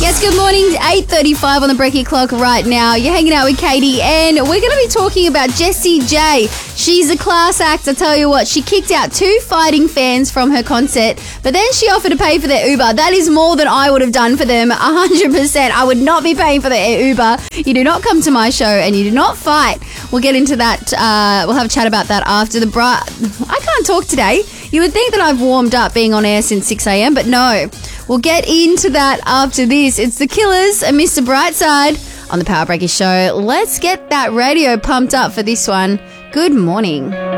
Yes, good morning. 8:35 on the Brekkie clock right now. You're hanging out with Katie, and we're going to be talking about Jessie J. She's a class act. I tell you what, she kicked out 2 fighting fans from her concert, but then she offered to pay for their Uber. That is more than I would have done for them, 100%. I would not be paying for their Uber. You do not come to my show, and you do not fight. We'll get into that. We'll have a chat about that after the I can't talk today. You would think that I've warmed up being on air since 6 a.m, but no. We'll get into that after this. It's The Killers and Mr. Brightside on the Power Brekkie Show. Let's get that radio pumped up for this one. Good morning.